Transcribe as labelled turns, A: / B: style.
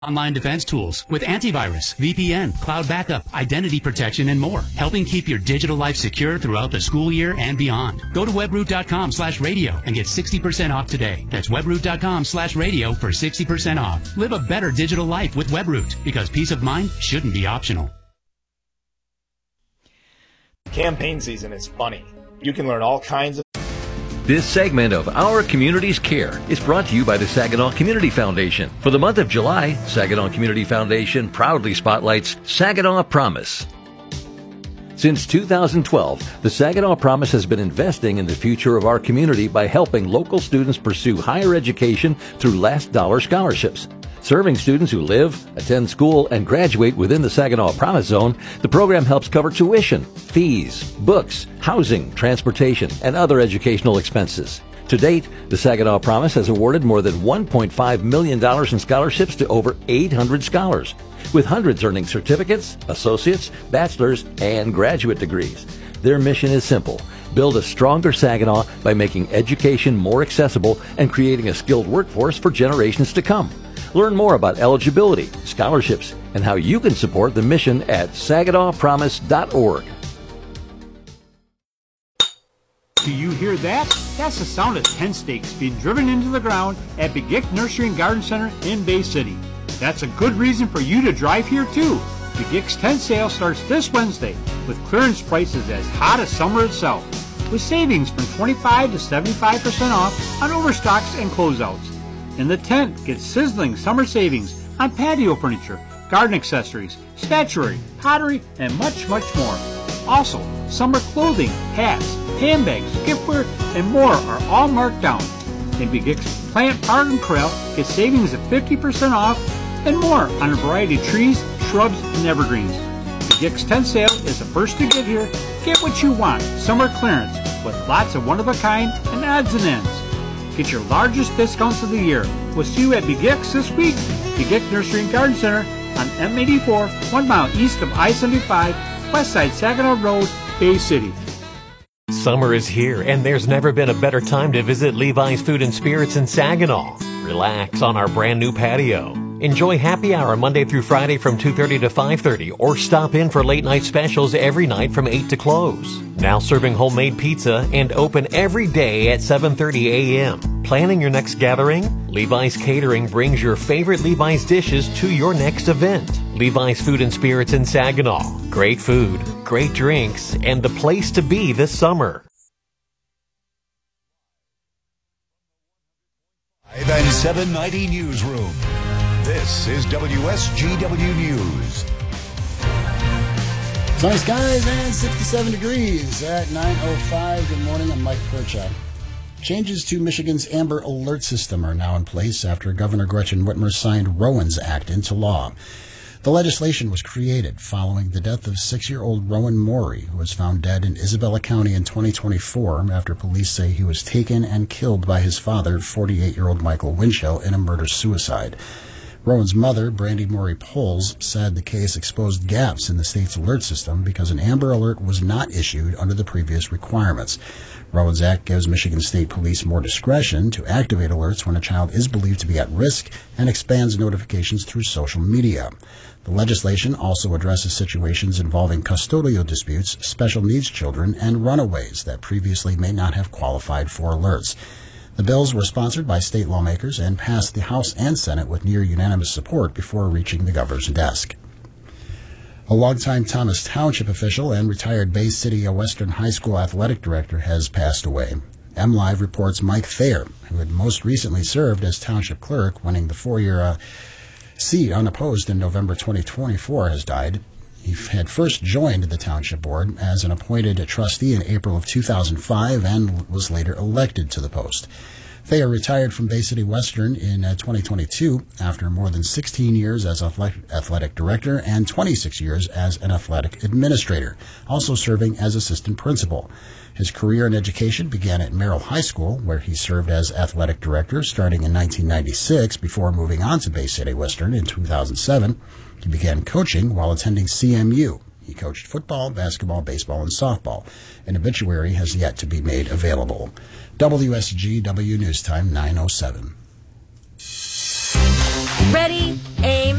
A: Online defense tools with antivirus, VPN, cloud backup, identity protection, and more, helping keep your digital life secure throughout the school year and beyond. Go to webroot.com/radio and get 60% off today. That's webroot.com/radio for 60% off. Live a better digital life with Webroot, because peace of mind shouldn't be optional.
B: Campaign season is funny. You can learn all kinds of...
C: This segment of Our Community's Care is brought to you by the Saginaw Community Foundation. For the month of July, Saginaw Community Foundation proudly spotlights Saginaw Promise. Since 2012, the Saginaw Promise has been investing in the future of our community by helping local students pursue higher education through last dollar scholarships. Serving students who live, attend school, and graduate within the Saginaw Promise Zone, the program helps cover tuition, fees, books, housing, transportation, and other educational expenses. To date, the Saginaw Promise has awarded more than $1.5 million in scholarships to over 800 scholars, with hundreds earning certificates, associates, bachelor's, and graduate degrees. Their mission is simple: build a stronger Saginaw by making education more accessible and creating a skilled workforce for generations to come. Learn more about eligibility, scholarships, and how you can support the mission at saginawpromise.org.
D: Do you hear that? That's the sound of tent stakes being driven into the ground at Begic Nursery and Garden Center in Bay City. That's a good reason for you to drive here too. Begic's tent sale starts this Wednesday with clearance prices as hot as summer itself, with savings from 25 to 75% off on overstocks and closeouts. In the tent, get sizzling summer savings on patio furniture, garden accessories, statuary, pottery, and much, much more. Also, summer clothing, hats, handbags, giftware, and more are all marked down. In Begic's Plant, Park, and Corral, get savings of 50% off and more on a variety of trees, shrubs, and evergreens. Begic's tent sale is the first to get here. Get what you want, summer clearance, with lots of one-of-a-kind and odds and ends. Get your largest discounts of the year. We'll see you at Begic's this week. Begic Nursery and Garden Center on M84, 1 mile east of I-75, west side Saginaw Road, Bay City.
E: Summer is here, and there's never been a better time to visit Levi's Food and Spirits in Saginaw. Relax on our brand new patio. Enjoy happy hour Monday through Friday from 2:30 to 5:30, or stop in for late night specials every night from 8 to close. Now serving homemade pizza and open every day at 7:30 a.m. Planning your next gathering? Levi's Catering brings your favorite Levi's dishes to your next event. Levi's Food and Spirits in Saginaw. Great food, great drinks, and the place to be this summer.
F: And 790 Newsroom. This is WSGW News.
G: Sunny skies and 67 degrees at 9:05. Good morning, I'm Mike Percha. Changes to Michigan's Amber Alert system are now in place after Governor Gretchen Whitmer signed Rowan's Act into law. The legislation was created following the death of 6-year-old Rowan Morey, who was found dead in Isabella County in 2024 after police say he was taken and killed by his father, 48-year-old Michael Winchell, in a murder-suicide. Rowan's mother, Brandy Morey Poles, said the case exposed gaps in the state's alert system because an Amber Alert was not issued under the previous requirements. Rowan's Act gives Michigan State Police more discretion to activate alerts when a child is believed to be at risk and expands notifications through social media. The legislation also addresses situations involving custodial disputes, special needs children, and runaways that previously may not have qualified for alerts. The bills were sponsored by state lawmakers and passed the House and Senate with near unanimous support before reaching the governor's desk. A longtime Thomas Township official and retired Bay City Western High School athletic director has passed away. MLive reports Mike Thayer, who had most recently served as township clerk, winning the 4-year seat unopposed in November 2024, has died. He had first joined the township board as an appointed trustee in April of 2005 and was later elected to the post. Thayer retired from Bay City Western in 2022 after more than 16 years as athletic director and 26 years as an athletic administrator, also serving as assistant principal. His career in education began at Merrill High School, where he served as athletic director starting in 1996 before moving on to Bay City Western in 2007. He began coaching while attending CMU. He coached football, basketball, baseball, and softball. An obituary has yet to be made available. WSGW News Time, 9:07.
H: Ready, aim,